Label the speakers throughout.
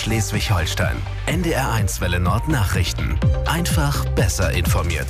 Speaker 1: Schleswig-Holstein. NDR1 Welle Nord Nachrichten. Einfach besser informiert.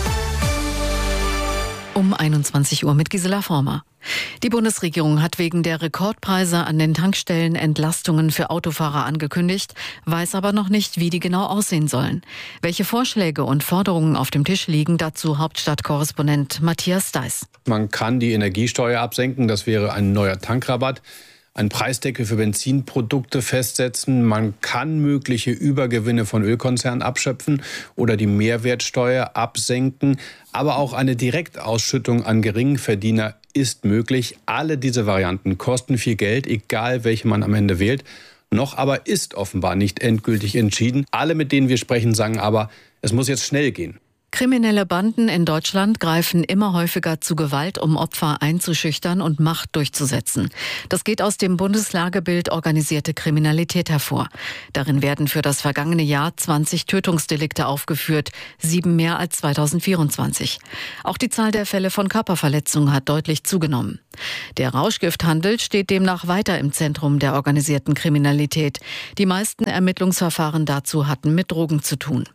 Speaker 2: Um 21 Uhr mit Gisela Former. Die Bundesregierung hat wegen der Rekordpreise an den Tankstellen Entlastungen für Autofahrer angekündigt, weiß aber noch nicht, wie die genau aussehen sollen. Welche Vorschläge und Forderungen auf dem Tisch liegen, dazu Hauptstadtkorrespondent Matthias Deiß.
Speaker 3: Man kann die Energiesteuer absenken, das wäre ein neuer Tankrabatt. Ein Preisdeckel für Benzinprodukte festsetzen. Man kann mögliche Übergewinne von Ölkonzernen abschöpfen oder die Mehrwertsteuer absenken. Aber auch eine Direktausschüttung an Geringverdiener ist möglich. Alle diese Varianten kosten viel Geld, egal welche man am Ende wählt. Noch aber ist offenbar nicht endgültig entschieden. Alle, mit denen wir sprechen, sagen aber, es muss jetzt schnell gehen.
Speaker 2: Kriminelle Banden in Deutschland greifen immer häufiger zu Gewalt, um Opfer einzuschüchtern und Macht durchzusetzen. Das geht aus dem Bundeslagebild Organisierte Kriminalität hervor. Darin werden für das vergangene Jahr 20 Tötungsdelikte aufgeführt, 7 mehr als 2024. Auch die Zahl der Fälle von Körperverletzungen hat deutlich zugenommen. Der Rauschgifthandel steht demnach weiter im Zentrum der organisierten Kriminalität. Die meisten Ermittlungsverfahren dazu hatten mit Drogen zu tun.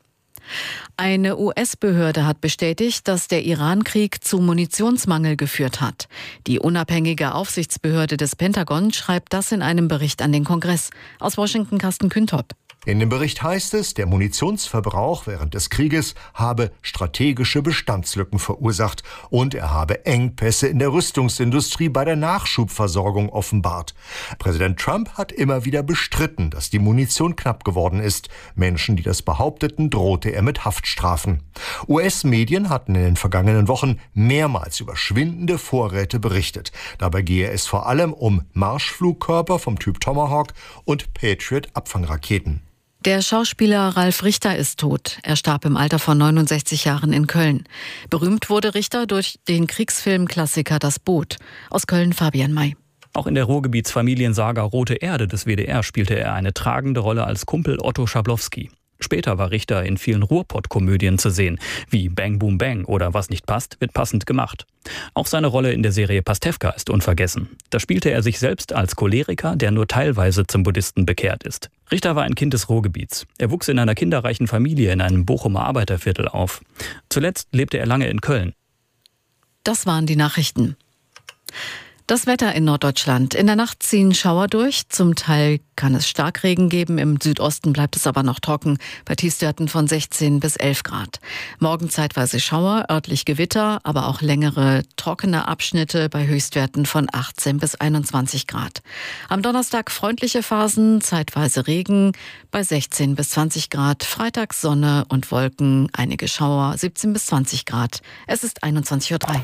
Speaker 2: Eine US-Behörde hat bestätigt, dass der Iran-Krieg zu Munitionsmangel geführt hat. Die unabhängige Aufsichtsbehörde des Pentagon schreibt das in einem Bericht an den Kongress. Aus Washington Carsten Küntop.
Speaker 4: In dem Bericht heißt es, der Munitionsverbrauch während des Krieges habe strategische Bestandslücken verursacht und er habe Engpässe in der Rüstungsindustrie bei der Nachschubversorgung offenbart. Präsident Trump hat immer wieder bestritten, dass die Munition knapp geworden ist. Menschen, die das behaupteten, drohte er mit Haftstrafen. US-Medien hatten in den vergangenen Wochen mehrmals über schwindende Vorräte berichtet. Dabei gehe es vor allem um Marschflugkörper vom Typ Tomahawk und Patriot-Abfangraketen.
Speaker 2: Der Schauspieler Ralf Richter ist tot. Er starb im Alter von 69 Jahren in Köln. Berühmt wurde Richter durch den Kriegsfilmklassiker Das Boot. Aus Köln Fabian May.
Speaker 5: Auch in der Ruhrgebietsfamiliensaga Rote Erde des WDR spielte er eine tragende Rolle als Kumpel Otto Schablowski. Später war Richter in vielen Ruhrpott-Komödien zu sehen, wie Bang Boom Bang oder Was nicht passt, wird passend gemacht. Auch seine Rolle in der Serie Pastewka ist unvergessen. Da spielte er sich selbst als Choleriker, der nur teilweise zum Buddhisten bekehrt ist. Richter war ein Kind des Ruhrgebiets. Er wuchs in einer kinderreichen Familie in einem Bochumer Arbeiterviertel auf. Zuletzt lebte er lange in Köln.
Speaker 2: Das waren die Nachrichten. Das Wetter in Norddeutschland. In der Nacht ziehen Schauer durch. Zum Teil kann es Starkregen geben. Im Südosten bleibt es aber noch trocken. Bei Tiefstwerten von 16 bis 11 Grad. Morgen zeitweise Schauer, örtlich Gewitter, aber auch längere trockene Abschnitte bei Höchstwerten von 18 bis 21 Grad. Am Donnerstag freundliche Phasen, zeitweise Regen bei 16 bis 20 Grad. Freitag Sonne und Wolken, einige Schauer, 17 bis 20 Grad. Es ist 21:03 Uhr.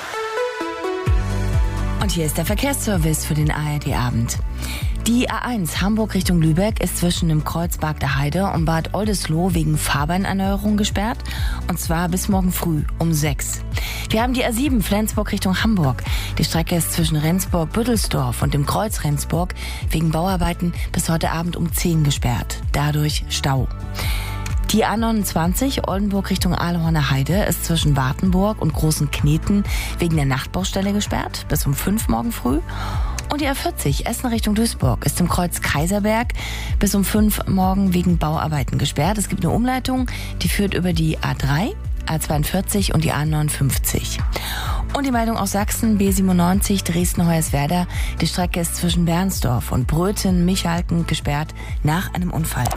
Speaker 6: Und hier ist der Verkehrsservice für den ARD-Abend. Die A1 Hamburg Richtung Lübeck ist zwischen dem Kreuz Barg der Heide und Bad Oldesloe wegen Fahrbahnerneuerung gesperrt. Und zwar bis morgen früh um 6. Wir haben die A7 Flensburg Richtung Hamburg. Die Strecke ist zwischen Rendsburg-Büttelsdorf und dem Kreuz Rendsburg wegen Bauarbeiten bis heute Abend um 10 gesperrt. Dadurch Stau. Die A29 Oldenburg Richtung Aalhorner Heide ist zwischen Wartenburg und Großen Kneten wegen der Nachtbaustelle gesperrt, bis um 5 morgen früh. Und die A40 Essen Richtung Duisburg ist im Kreuz Kaiserberg bis um 5 morgen wegen Bauarbeiten gesperrt. Es gibt eine Umleitung, die führt über die A3, A42 und die A59. Und die Meldung aus Sachsen, B97 Dresden-Hoyerswerda. Die Strecke ist zwischen Bernsdorf und Bröthen-Michalken gesperrt nach einem Unfall.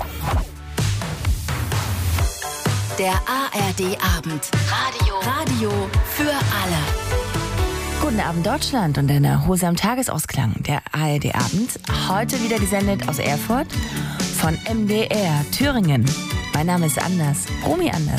Speaker 7: Der ARD-Abend. Radio für alle.
Speaker 6: Guten Abend Deutschland und eine Hose am Tagesausklang. Der ARD-Abend, heute wieder gesendet aus Erfurt von MDR Thüringen. Mein Name ist Anders, Romy Anders.